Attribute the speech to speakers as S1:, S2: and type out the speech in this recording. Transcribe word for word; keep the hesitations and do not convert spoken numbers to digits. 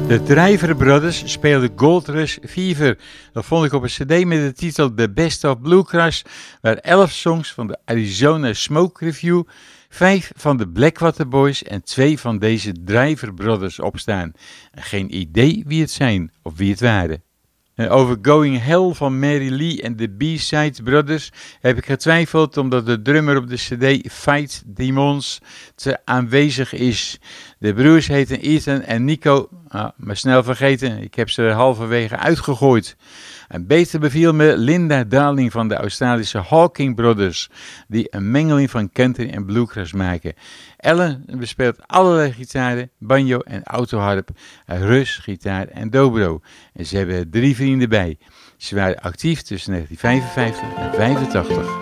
S1: De Driver Brothers speelden Gold Rush Fever. Dat vond ik op een cd met de titel The Best of Bluegrass, waar elf songs van de Arizona Smoke Review, vijf van de Blackwater Boys en twee van deze Driver Brothers opstaan. En geen idee wie het zijn of wie het waren. En over Going Hell van Mary Lee en de B-Side Brothers heb ik getwijfeld omdat de drummer op de cd Fight Demons te aanwezig is. De broers heten Ethan en Nico, ah, maar snel vergeten, ik heb ze er halverwege uitgegooid. En beter beviel me Linda Darling van de Australische Hawking Brothers, die een mengeling van country en bluegrass maken. Ellen bespeelt allerlei gitaren, banjo en autoharp, Russ, gitaar en dobro. En ze hebben drie vrienden bij. Ze waren actief tussen negentien vijfenvijftig en vijfentachtig.